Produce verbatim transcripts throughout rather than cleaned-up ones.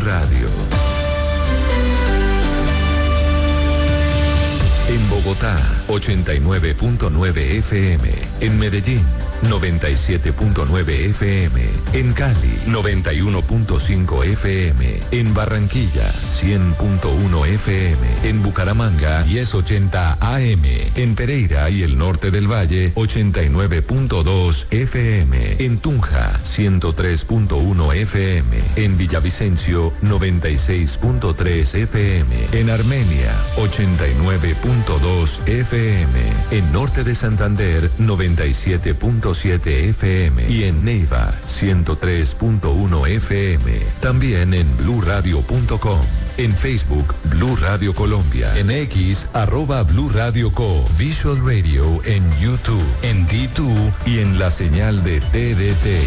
Radio. En Bogotá, ochenta y nueve punto nueve F M. En Medellín, noventa y siete punto nueve F M. En Cali, noventa y uno punto cinco F M. En Barranquilla, cien punto uno F M. En Bucaramanga, diez ochenta A M. En Pereira y el norte del Valle, ochenta y nueve punto dos F M. En Tunja, ciento tres punto uno F M. En Villavicencio, noventa y seis punto tres F M. En Armenia, ochenta y nueve punto dos F M. En Norte de Santander, noventa y siete punto siete F M. Y en Neiva, ciento tres punto uno F M. También en blue radio punto com. En Facebook, Blue Radio Colombia. En X, arroba Blue Radio Co. Visual Radio en YouTube, en D dos y en la señal de T D T.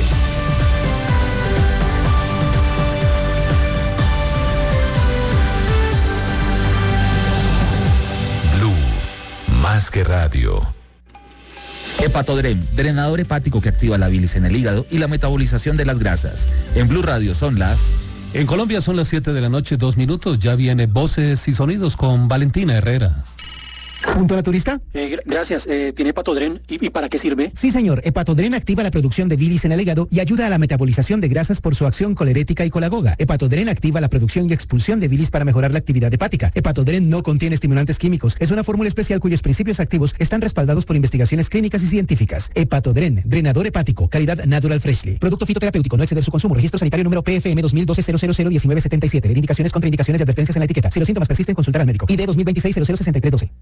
Más que radio. Hepatodren, drenador hepático que activa la bilis en el hígado y la metabolización de las grasas. En Blue Radio son las... En Colombia son las siete de la noche, dos minutos. Ya viene Voces y Sonidos con Valentina Herrera. ¿Punto naturista? Eh, gr- gracias. Eh, ¿Tiene Hepatodren? ¿Y, ¿Y para qué sirve? Sí, señor. Hepatodren activa la producción de bilis en el hígado y ayuda a la metabolización de grasas por su acción colerética y colagoga. Hepatodren activa la producción y expulsión de bilis para mejorar la actividad hepática. Hepatodren no contiene estimulantes químicos. Es una fórmula especial cuyos principios activos están respaldados por investigaciones clínicas y científicas. Hepatodren, drenador hepático, calidad Natural Freshly. Producto fitoterapéutico, no exceder su consumo. Registro sanitario número P F M dos mil doce cero cero cero diecinueve setenta y siete. Ver indicaciones, contraindicaciones y advertencias en la etiqueta. Si los síntomas persisten, consultar al médico. I D dos mil veintiséis cero cero sesenta y tres doce.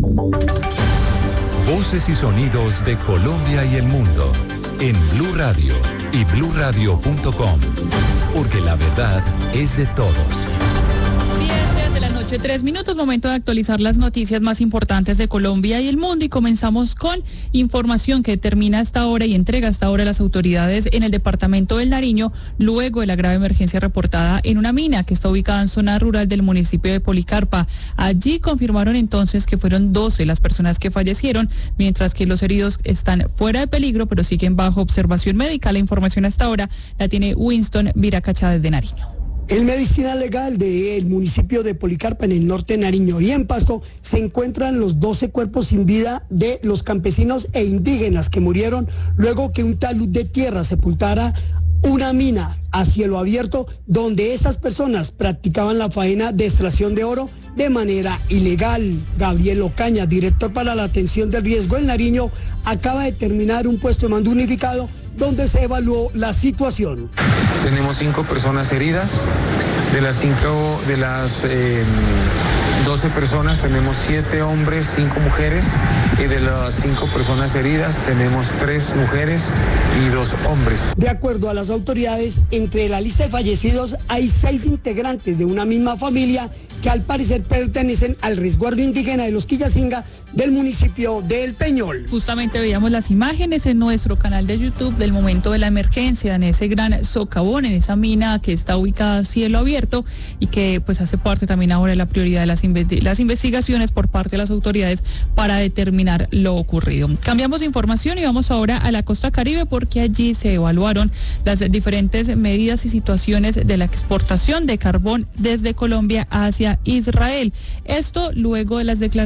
Voces y sonidos de Colombia y el mundo en Blue Radio y blue radio punto com, porque la verdad es de todos. siete de la noche, tres minutos, momento de actualizar las noticias más importantes de Colombia y el mundo, y comenzamos con información que determina hasta ahora y entrega hasta ahora las autoridades en el departamento del Nariño luego de la grave emergencia reportada en una mina que está ubicada en zona rural del municipio de Policarpa. Allí confirmaron entonces que fueron doce las personas que fallecieron, mientras que los heridos están fuera de peligro pero siguen bajo observación médica. La información hasta ahora la tiene Winston Viracachá desde Nariño. El medicinal legal del municipio de Policarpa, en el norte de Nariño y en Pasto, se encuentran los doce cuerpos sin vida de los campesinos e indígenas que murieron luego que un talud de tierra sepultara una mina a cielo abierto donde esas personas practicaban la faena de extracción de oro de manera ilegal. Gabriel Ocaña, director para la atención del riesgo en Nariño, acaba de terminar un puesto de mando unificado donde se evaluó la situación. Tenemos cinco personas heridas. De las cinco, de las eh, doce personas tenemos siete hombres, cinco mujeres, y de las cinco personas heridas tenemos tres mujeres y dos hombres. De acuerdo a las autoridades, entre la lista de fallecidos hay seis integrantes de una misma familia que al parecer pertenecen al resguardo indígena de los Quillacinga del municipio de El Peñol. Justamente veíamos las imágenes en nuestro canal de YouTube del momento de la emergencia en ese gran socavón, en esa mina que está ubicada a cielo abierto y que pues hace parte también ahora de la prioridad de las, inve- las investigaciones por parte de las autoridades para determinar lo ocurrido. Cambiamos de información y vamos ahora a la costa Caribe, porque allí se evaluaron las diferentes medidas y situaciones de la exportación de carbón desde Colombia hacia Israel. Esto luego de las declaraciones